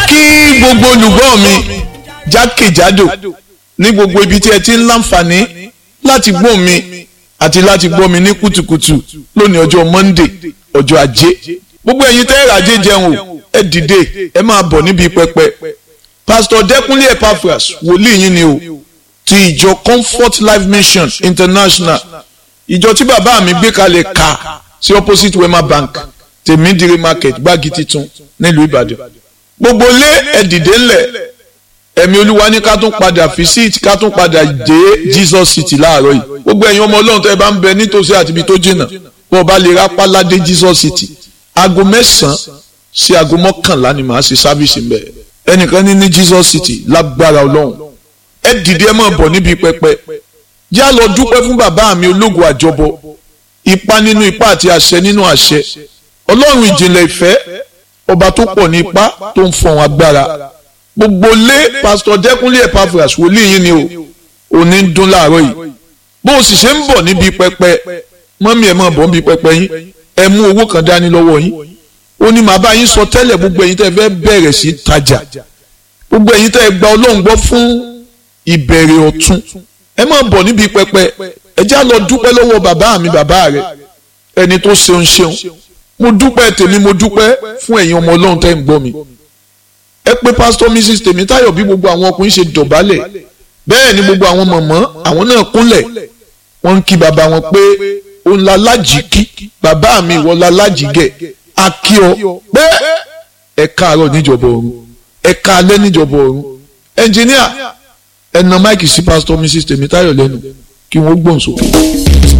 kí gbogbo olùgbọ́ mi jákèjádò ní gbogbo ibi tí ẹ ti ń láǹfààní láti gbọ́ mi àti láti gbọ́ mi ní kùtùkùtù lónìí ọjọ́ Monday ọjọ́ ajé gbogbo ẹ̀yin tẹ́ ẹ ràjé jẹun o ẹ dìde ẹ máa bọ̀ níbi pẹpẹ Pastor Dẹ́kúnlé Epaphras wòlíì yín ni o ti ìjọ Comfort Life Mission International ìjọ tí bàbá mi gbé kalẹ̀ ká sí opposite Wema Bank Tèmídìrí market gbági titun nílùú Ìbàdàn gbogbo lé ẹ dìde ńlẹ̀ ẹ̀mí Olúwa ní ká tún padà visit ká tún padà dé Jesus City láàárọ̀ yìí gbogbo ẹ̀yin ọmọ Ọlọ́run tẹ́ ẹ bá ń bẹ nítòsí àti ibi tó jìnnà bó o bá lè rápá ládé Jesus City aago 9 sí aago 11 ni màá ṣe sábìsì ń bẹ ẹnìkan ní Jesus City lágbára Ọlọ́run ẹ dìde ẹ máa bọ̀ níbi pẹpẹ jẹ́ á lọ dúpẹ́ fún bàbá mi ológun àjọbọ ipa nínú ipa àti àṣẹ nínú àṣẹ Ọlọ́run ìjìnlẹ̀ ìfẹ́ ọba tó pọ̀ ní ipá tó ń fọ̀hún agbára gbogbo lé Pastor Dẹ́kúnlé Epaphras wòlíì yín ni o òní ń dún láàárọ̀ yìí bó o sì ṣe ń bọ̀ níbi pẹpẹ mọ́mí ẹ̀ máa bọ̀ níbi pẹpẹ yín ẹ mú owó kan dání lọ́wọ́ yín ó ní màá bá yín sọ tẹ́lẹ̀ gbogbo ẹ̀yin tẹ́ fẹ́ bẹ̀rẹ̀ sí tajà gbogbo ẹ̀yin tẹ́ gba Ọlọ́run gbọ́ fún ìbẹ̀rẹ̀ ọ̀tun ẹ máa bọ̀ níbi pẹpẹ ẹ já lọ dúpẹ́ lọ́wọ́ bàbá mi bàbá rẹ ẹni tó ṣeun ṣeun mo dúpẹ́ tèmi mo dúpẹ́ fún ẹ̀yin ọmọ Ọlọ́run tẹ́ ń gbọ́ mi ẹ pé Pastor Mrs Tèmítáyọ̀ bí gbogbo àwọn ọkùnrin ṣe dọ̀bálẹ̀ bẹ́ẹ̀ ni gbogbo àwọn mọ̀mọ́ àwọn náà kúnlẹ̀ wọ́n ń kí bàbá wọn pé òun la lájì kí bàbá mi ìwọ la lájì gẹ̀ a kí ọ pé ẹ káàárọ̀ níjọba ọ̀run ẹ káalẹ́ níjọba ọ̀run ẹnjìníà ẹ na máìkì sí Pastor Mrs Tèmítáyọ̀ lẹ́nu kí wọ́n gbóhùn sókè.